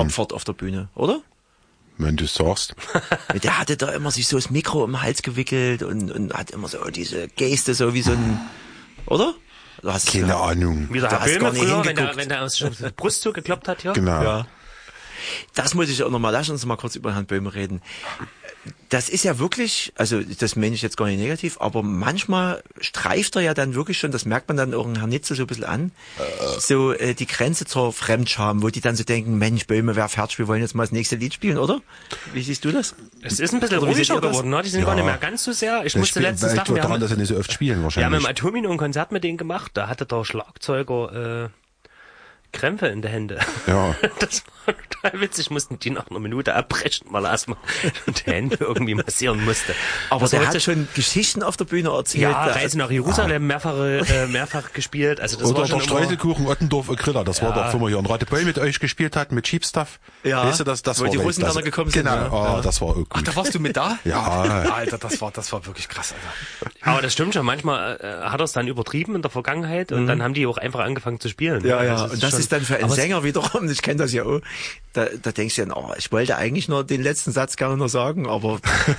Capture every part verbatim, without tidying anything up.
Abfahrt auf der Bühne, oder? Wenn du sagst. Der hatte da immer sich so das Mikro um den Hals gewickelt und, und hat immer so diese Geste, so wie so ein, oder? Du hast Keine Ahnung. Wie der Du Herr hast Böhme gar nicht früher, wenn hingeguckt. der, wenn der aus der Brust zugekloppt hat, ja. Genau. Ja. Das muss ich auch nochmal, lass uns mal kurz über Herrn Böhme reden. Das ist ja wirklich, also das meine ich jetzt gar nicht negativ, aber manchmal streift er ja dann wirklich schon, das merkt man dann auch in Herrn Nitzel so ein bisschen an, äh. so äh, die Grenze zur Fremdscham, wo die dann so denken, Mensch, Böhme, wer fertig, wir wollen jetzt mal das nächste Lied spielen, oder? Wie siehst du das? Es ist ein bisschen Oder wie seht ruhiger ihr das? geworden, ne? Die sind Ja. gar nicht mehr ganz so sehr. Ich Das musste spielt- letztens weil sagen, wir daran, haben, dass sie nicht so oft spielen wir haben wahrscheinlich. im Atomino ein Konzert mit denen gemacht, da hatte der Schlagzeuger äh, Krämpfe in der Hände. Ja. Das war total witzig, mussten die nach einer Minute abbrechen, weil er erstmal die Hände irgendwie massieren musste. Aber Das war der hat witzig. schon Geschichten auf der Bühne erzählt. Ja, Da- Reise nach Jerusalem mehrfach, äh, mehrfach gespielt. Also das Oder war schon der immer, Streuselkuchen Ottendorf Griller, das war Ja. doch, wo wir hier in Radebeul mit euch gespielt hatten, mit Cheap Stuff. Ja. Weißt du, das, das Wo war die Russen Weltklasse. dann gekommen sind, Genau, ja. oh, Ja. das war auch gut. Ach, da warst du mit da? Ja. Alter, das war, das war wirklich krass, Alter. aber das stimmt schon. Manchmal äh, hat er es dann übertrieben in der Vergangenheit und dann haben die auch einfach angefangen zu spielen. Ja, ja, Also es und das schon- ist dann für einen aber es- Sänger wiederum, ich kenne das ja auch, da, da denkst du dann, oh, ich wollte eigentlich nur den letzten Satz gerne noch sagen, aber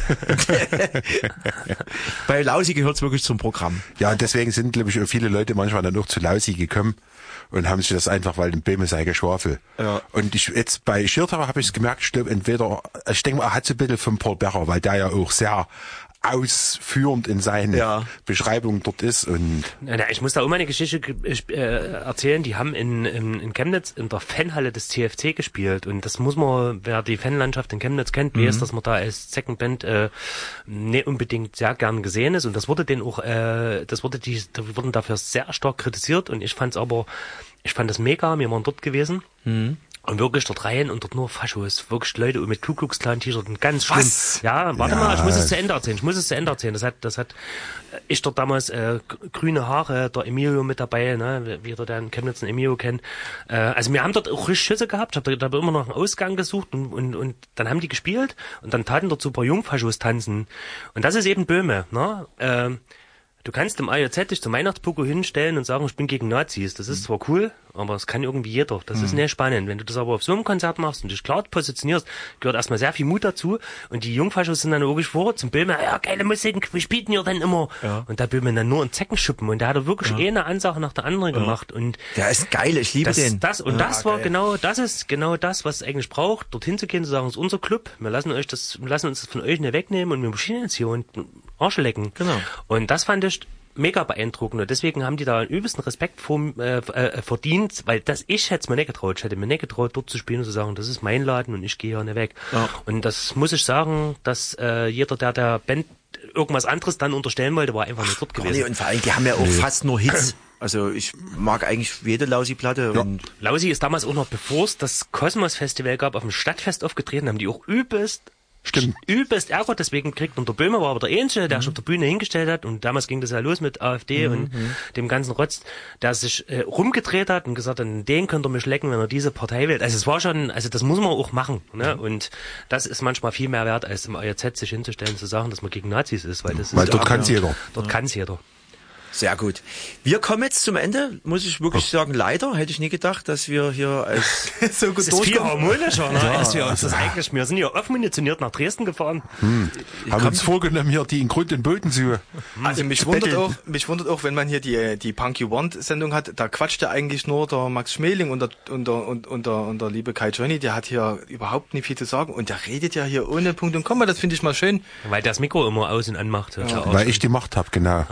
bei Lausi gehört es wirklich zum Programm. Ja, und deswegen sind, glaube ich, auch viele Leute manchmal dann auch zu Lausi gekommen und haben sich das einfach, weil den Böhme sei Geschwafel. Ja. Und ich, jetzt bei Schirtauer habe ich es gemerkt, ich glaube, entweder, ich denke mal, er hat so ein bisschen von Paul Becher, weil der ja auch sehr ausführend in seinen Ja. Beschreibungen dort ist und Na, na, ich muss da auch mal eine Geschichte äh, erzählen. Die haben in, in, in Chemnitz in der Fanhalle des T F C gespielt und das muss man, wer die Fanlandschaft in Chemnitz kennt, weiß, dass man da als Second Band äh, nicht unbedingt sehr gern gesehen ist und das wurde den auch, äh, das wurde die, die wurden dafür sehr stark kritisiert und ich fand's aber, ich fand das mega. Wir waren dort gewesen. Mhm. Und wirklich dort rein und dort nur Faschos, wirklich Leute mit Ku Klux Klan T-Shirt und ganz schlimm. Was? Ja, warte Ja. mal, ich muss es zu Ende erzählen, ich muss es zu Ende erzählen. Das hat, das hat, ich dort damals, äh, grüne Haare, der Emilio mit dabei, ne, wie ihr den Chemnitz und Emilio kennt. Äh, also wir haben dort auch richtig Schüsse gehabt, ich habe da, da immer noch einen Ausgang gesucht und, und, und dann haben die gespielt und dann taten dort so ein paar Jungfaschos tanzen. Und das ist eben Böhme, ne, ähm, du kannst im A J Z dich zum Weihnachtspogo hinstellen und sagen, ich bin gegen Nazis. Das ist zwar cool, aber das kann irgendwie jeder. Das ist nicht spannend. Wenn du das aber auf so einem Konzert machst und dich klar positionierst, gehört erstmal sehr viel Mut dazu. Und die Jungfaschos sind dann wirklich vor zum Böhme, ja, geile Musik, wir spielen ja dann immer. Ja. Und der Böhme dann nur in Zeckenschuppen. Und der hat wirklich ja. eine Ansage nach der anderen ja. gemacht. Und Der ist geil, ich liebe das, den. das, und Ja, das war geil. genau, das ist genau das, was es eigentlich braucht, dorthin zu gehen, zu sagen, es ist unser Club, wir lassen euch das, wir lassen uns das von euch nicht wegnehmen und wir marschieren jetzt hier und Arsch lecken. Genau. Und das fand ich mega beeindruckend und deswegen haben die da einen übelsten Respekt vor, äh, äh, verdient, weil das ich hätte es mir nicht getraut. Ich hätte mir nicht getraut, dort zu spielen und zu sagen, das ist mein Laden und ich gehe hier nicht weg. Ja. Und das muss ich sagen, dass äh, jeder, der der Band irgendwas anderes dann unterstellen wollte, war einfach nicht dort Gar gewesen. nicht. Und vor allem, die haben ja auch fast nur Hits. Also ich mag eigentlich jede Lausi-Platte. Ja. Und Lausi ist damals auch noch, bevor es das Kosmos-Festival gab, auf dem Stadtfest aufgetreten, haben die auch übelst Stimmt. übelst Ärger, deswegen kriegt und der Böhmer war aber der Einzige, der sich auf der Bühne hingestellt hat und damals ging das ja los mit AfD und dem ganzen Rotz, der sich äh, rumgedreht hat und gesagt hat, den könnt ihr mich lecken, wenn er diese Partei wählt. Also es war schon, also das muss man auch machen, ne? Und das ist manchmal viel mehr wert, als im A J Z sich hinzustellen, zu sagen, dass man gegen Nazis ist, weil das weil ist dort ja, kann's jeder. Dort kann's jeder. sehr gut. Wir kommen jetzt zum Ende, muss ich wirklich sagen, leider hätte ich nie gedacht, dass wir hier als so gut Das ist viel durchkommen. harmonischer, ne? als wir uns das eigentlich, wir sind ja offen munitioniert nach Dresden gefahren. Haben uns vorgenommen, hier die in Grund und Boden zu. Also mich zu wundert betteln. auch, mich wundert auch, wenn man hier die die Punk You Want Sendung hat, da quatscht ja eigentlich nur der Max Schmeling und der und der und, und der und der liebe Kai Johnny, der hat hier überhaupt nicht viel zu sagen und der redet ja hier ohne Punkt und Komma, das finde ich mal schön. Weil der das Mikro immer aus und anmacht. Ja. Weil ich die Macht habe, genau.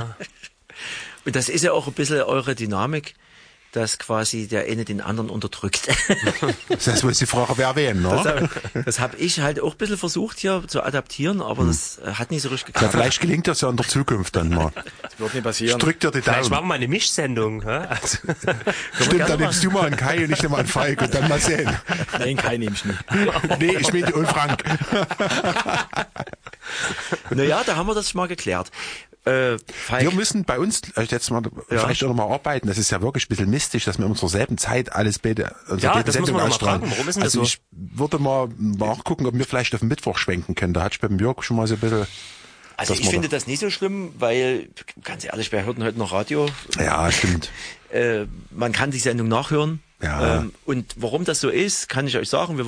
Und das ist ja auch ein bisschen eure Dynamik, dass quasi der eine den anderen unterdrückt. Das heißt, muss die Frage, wer wen, Das ne? habe das hab ich halt auch ein bisschen versucht hier zu adaptieren, aber das äh, hat nicht so richtig Ja, geklappt. vielleicht gelingt das ja in der Zukunft dann mal. Das wird nicht Ich passieren. drück dir die Vielleicht Daumen. machen wir eine Mischsendung. hä? Also, Stimmt, dann nimmst du mal einen Kai und ich nehme mal einen Falk und dann mal sehen. Nein, Kai nehme ich nicht. Nee, ich meine und Frank. Naja, da haben wir das mal geklärt. Äh, Falk, Wir müssen bei uns äh, jetzt mal vielleicht auch noch mal arbeiten. Das ist ja wirklich ein bisschen mystisch, dass wir immer zur selben Zeit alles beide, also Ja, beide das muss Sendungen man noch mal ausstrahlen. fragen. Warum ist denn das also so? ich würde mal nachgucken, ob wir vielleicht auf den Mittwoch schwenken können. Da hatte ich beim Jörg schon mal so ein bisschen... also dass ich man finde das nicht so schlimm, weil, ganz ehrlich, wer hört denn heute noch Radio? Ja, stimmt. Äh, man kann die Sendung nachhören. Ja. Ähm, und warum das so ist, kann ich euch sagen. Wir